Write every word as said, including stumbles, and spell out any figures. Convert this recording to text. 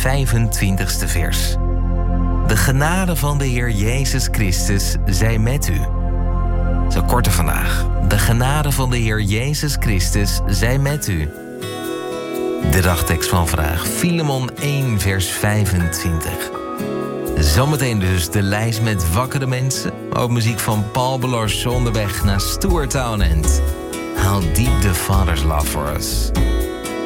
vijfentwintigste vers. De genade van de Heer Jezus Christus zij met u. Zo korte vandaag. De genade van de Heer Jezus Christus zij met u. De dagtekst van vandaag, Filemon één, vers vijfentwintig. Zometeen dus de lijst met wakkere mensen. Ook muziek van Paul Belors onderweg naar Stuart Townend. How deep the Father's love for us.